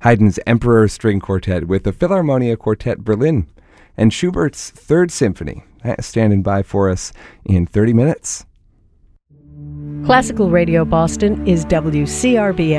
Haydn's Emperor String Quartet with the Philharmonia Quartet Berlin, and Schubert's Third Symphony, standing by for us in 30 minutes. Classical Radio Boston is WCRBF.